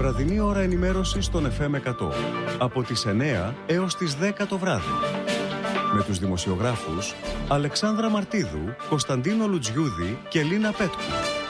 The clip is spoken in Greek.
βραδινή ώρα ενημέρωσης στον FM 100. Από τις 9 έως τις 10 το βράδυ. Με τους δημοσιογράφους Αλεξάνδρα Μαρτίδου, Κωνσταντίνο Λουτζιούδη και Λίνα Πέτκου.